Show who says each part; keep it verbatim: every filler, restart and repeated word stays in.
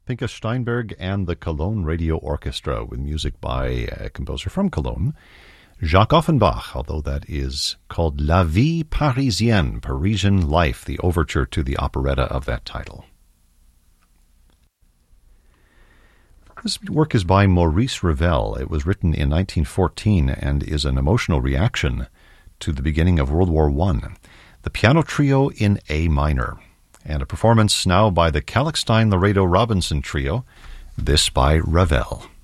Speaker 1: Pinchas Steinberg and the Cologne Radio Orchestra with music by a composer from Cologne, Jacques Offenbach, although that is called La Vie Parisienne, Parisian Life, the overture to the operetta of that title. This work is by Maurice Ravel. It was written in nineteen fourteen and is an emotional reaction to the beginning of World War One. The piano trio in A minor, and a performance now by the Kalkstein Laredo Robinson Trio, this by Ravel.